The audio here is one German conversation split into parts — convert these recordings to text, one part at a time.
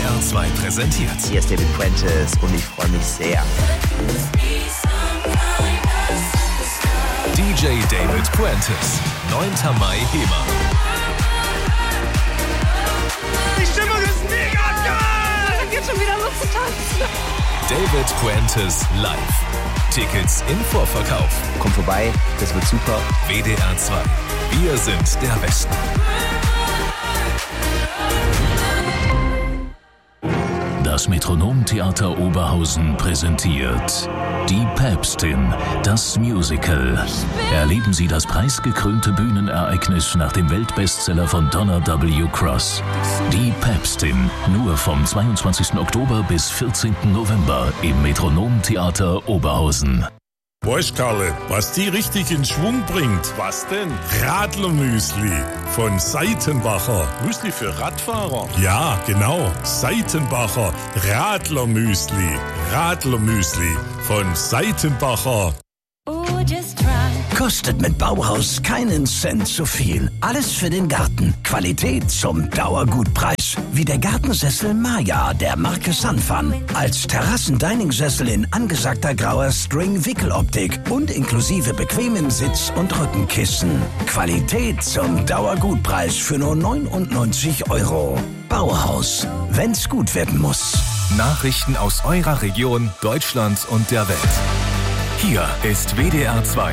WDR 2 präsentiert. Hier ist David Puentes und ich freue mich sehr. DJ David Puentes, 9. Mai, HEMA. Die Stimmung ist mega geil! Es geht schon wieder los zu tanzen. David Puentes live. Tickets im Vorverkauf. Kommt vorbei, das wird super. WDR 2. Wir sind der Westen. Das Metronomtheater Oberhausen präsentiert Die Päpstin, das Musical. Erleben Sie das preisgekrönte Bühnenereignis nach dem Weltbestseller von Donna W. Cross. Die Päpstin, nur vom 22. Oktober bis 14. November im Metronomtheater Oberhausen. Weißt, Karle, was die richtig in Schwung bringt? Was denn? Radlermüsli von Seitenbacher. Müsli für Radfahrer? Ja, genau. Seitenbacher Radlermüsli. Radlermüsli von Seitenbacher. Kostet mit Bauhaus keinen Cent zu viel. Alles für den Garten. Qualität zum Dauergutpreis. Wie der Gartensessel Maya der Marke Sanfan. Als Terrassen-Dining-Sessel in angesagter grauer String-Wickeloptik und inklusive bequemen Sitz- und Rückenkissen. Qualität zum Dauergutpreis für nur 99 €. Bauhaus. Wenn's gut werden muss. Nachrichten aus eurer Region, Deutschland und der Welt. Hier ist WDR 2.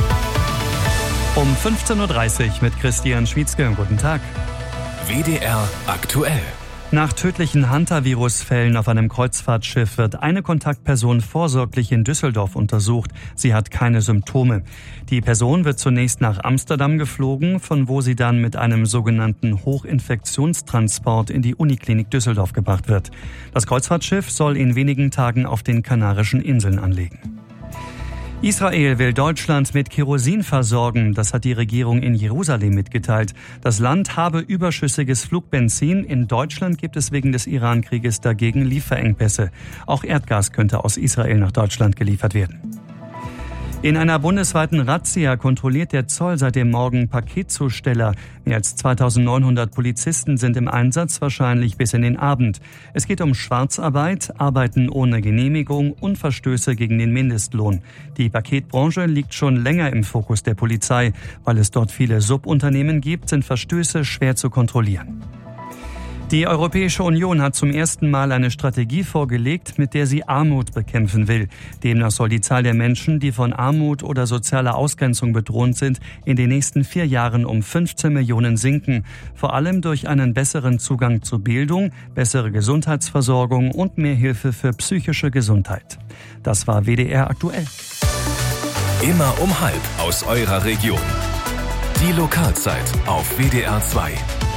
Um 15.30 Uhr mit Christian Schwietzke. Guten Tag. WDR aktuell. Nach tödlichen Hantavirus-Fällen auf einem Kreuzfahrtschiff wird eine Kontaktperson vorsorglich in Düsseldorf untersucht. Sie hat keine Symptome. Die Person wird zunächst nach Amsterdam geflogen, von wo sie dann mit einem sogenannten Hochinfektionstransport in die Uniklinik Düsseldorf gebracht wird. Das Kreuzfahrtschiff soll in wenigen Tagen auf den Kanarischen Inseln anlegen. Israel will Deutschland mit Kerosin versorgen. Das hat die Regierung in Jerusalem mitgeteilt. Das Land habe überschüssiges Flugbenzin. In Deutschland gibt es wegen des Iran-Krieges dagegen Lieferengpässe. Auch Erdgas könnte aus Israel nach Deutschland geliefert werden. In einer bundesweiten Razzia kontrolliert der Zoll seit dem Morgen Paketzusteller. Mehr als 2.900 Polizisten sind im Einsatz, wahrscheinlich bis in den Abend. Es geht um Schwarzarbeit, Arbeiten ohne Genehmigung und Verstöße gegen den Mindestlohn. Die Paketbranche liegt schon länger im Fokus der Polizei. Weil es dort viele Subunternehmen gibt, sind Verstöße schwer zu kontrollieren. Die Europäische Union hat zum ersten Mal eine Strategie vorgelegt, mit der sie Armut bekämpfen will. Demnach soll die Zahl der Menschen, die von Armut oder sozialer Ausgrenzung bedroht sind, in den nächsten 4 Jahren um 15 Millionen sinken. Vor allem durch einen besseren Zugang zu Bildung, bessere Gesundheitsversorgung und mehr Hilfe für psychische Gesundheit. Das war WDR aktuell. Immer um 12 aus eurer Region. Die Lokalzeit auf WDR 2.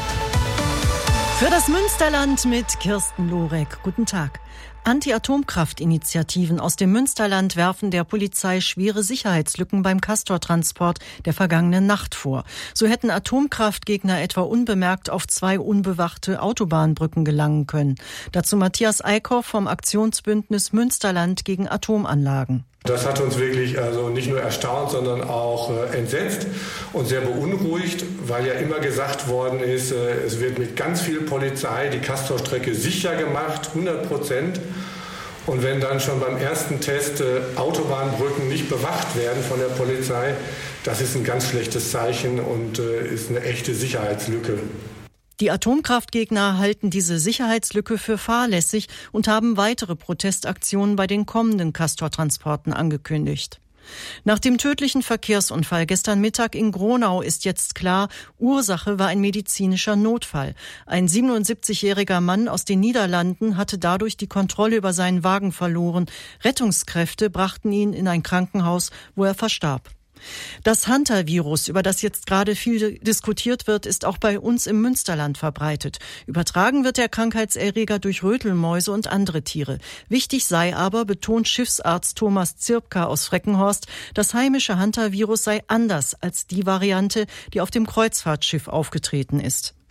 Für das Münsterland mit Kirsten Lorek. Guten Tag. Anti-Atomkraft-Initiativen aus dem Münsterland werfen der Polizei schwere Sicherheitslücken beim Castor-Transport der vergangenen Nacht vor. So hätten Atomkraftgegner etwa unbemerkt auf 2 unbewachte Autobahnbrücken gelangen können. Dazu Matthias Eickhoff vom Aktionsbündnis Münsterland gegen Atomanlagen. Das hat uns wirklich nicht nur erstaunt, sondern auch entsetzt und sehr beunruhigt, weil ja immer gesagt worden ist, es wird mit ganz viel Polizei die Castor-Strecke sicher gemacht, 100%. Und wenn dann schon beim ersten Test Autobahnbrücken nicht bewacht werden von der Polizei, das ist ein ganz schlechtes Zeichen und ist eine echte Sicherheitslücke. Die Atomkraftgegner halten diese Sicherheitslücke für fahrlässig und haben weitere Protestaktionen bei den kommenden Castor-Transporten angekündigt. Nach dem tödlichen Verkehrsunfall gestern Mittag in Gronau ist jetzt klar, Ursache war ein medizinischer Notfall. Ein 77-jähriger Mann aus den Niederlanden hatte dadurch die Kontrolle über seinen Wagen verloren. Rettungskräfte brachten ihn in ein Krankenhaus, wo er verstarb. Das Hantavirus, über das jetzt gerade viel diskutiert wird, ist auch bei uns im Münsterland verbreitet. Übertragen wird der Krankheitserreger durch Rötelmäuse und andere Tiere. Wichtig sei aber, betont Schiffsarzt Thomas Zirpka aus Freckenhorst, das heimische Hantavirus sei anders als die Variante, die auf dem Kreuzfahrtschiff aufgetreten ist.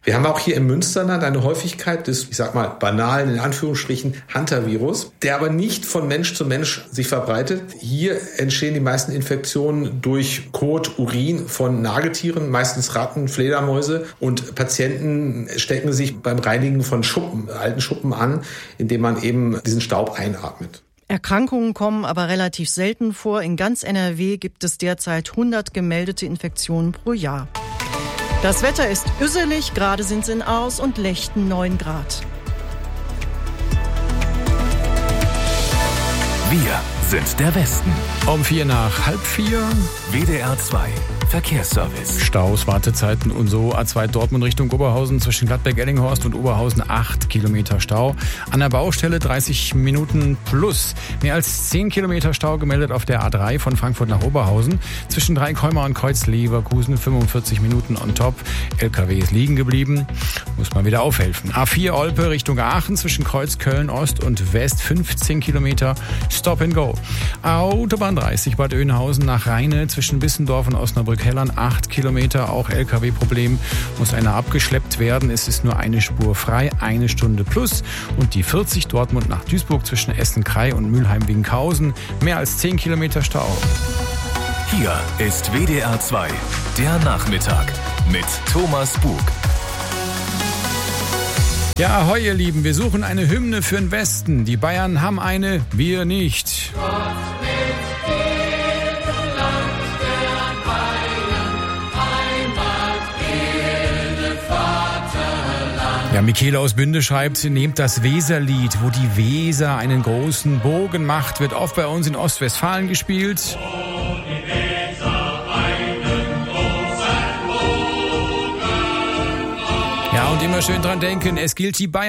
Wir haben auch hier im Münsterland eine Häufigkeit des, ich sag mal, banalen, in Anführungsstrichen, Hantavirus, der aber nicht von Mensch zu Mensch sich verbreitet. Hier entstehen die meisten Infektionen durch Kot, Urin von Nagetieren, meistens Ratten, Fledermäuse, und Patienten stecken sich beim Reinigen von Schuppen, alten Schuppen an, indem man eben diesen Staub einatmet. Erkrankungen kommen aber relativ selten vor. In ganz NRW gibt es derzeit 100 gemeldete Infektionen pro Jahr. Das Wetter ist üsselig, gerade sind es in Ahrens und Lechten 9 Grad. Wir sind der Westen. Um 3:45. WDR 2 Verkehrsservice. Staus, Wartezeiten und so. A2 Dortmund Richtung Oberhausen zwischen Gladbeck-Ellinghorst und Oberhausen 8 Kilometer Stau. An der Baustelle 30 Minuten plus. Mehr als 10 Kilometer Stau gemeldet auf der A3 von Frankfurt nach Oberhausen. Zwischen Dreikolmar und Kreuz-Leverkusen 45 Minuten on top. LKW ist liegen geblieben. Muss man wieder aufhelfen. A4 Olpe Richtung Aachen zwischen Kreuz Köln-Ost und West 15 Kilometer. Stop and go. Autobahn 30 Bad Oeynhausen nach Rheine zwischen Bissendorf und Osnabrück-Hellern 8 Kilometer. Auch LKW-Problem. Muss einer abgeschleppt werden. Es ist nur eine Spur frei. 1 Stunde plus. Und die 40 Dortmund nach Duisburg zwischen Essen-Krei und Mülheim-Winkhausen. Mehr als 10 Kilometer Stau. Hier ist WDR 2, der Nachmittag mit Thomas Bug. Ja, ahoi ihr Lieben, wir suchen eine Hymne für den Westen. Die Bayern haben eine, wir nicht. Ja, Michele aus Bünde schreibt, nehmt das Weserlied, wo die Weser einen großen Bogen macht, wird oft bei uns in Ostwestfalen gespielt. Ja, und immer schön dran denken, es gilt die Bayern.